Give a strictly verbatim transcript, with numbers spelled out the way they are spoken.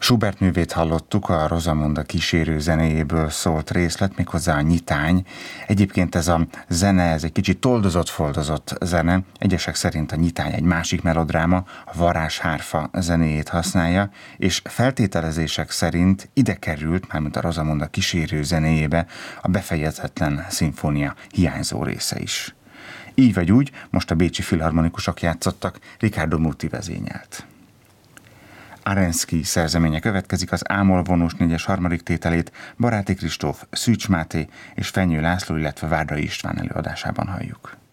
Schubert művét hallottuk, a Rosamonda kísérő zenéjéből szólt részlet, méghozzá a Nyitány. Egyébként ez a zene, ez egy kicsit toldozott-foldozott zene. Egyesek szerint a Nyitány egy másik melodráma, a varázshárfa zenéjét használja, és feltételezések szerint ide került, mármint a Rosamonda kísérő zenéjébe, a befejezetlen szimfónia hiányzó része is. Így vagy úgy, most a bécsi filharmonikusok játszottak, Riccardo Muti vezényelt. Arensky szerzeménye következik, az Ámol vonós négyes harmadik tételét Baráti Kristóf, Szűcs Máté és Fenyő László, illetve Vádai István előadásában halljuk.